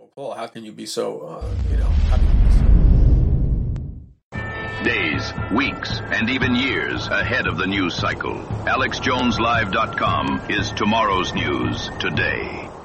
Well, Paul, how can you be so, how can you be so... Days, weeks, and even years ahead of the news cycle. AlexJonesLive.com is tomorrow's news today.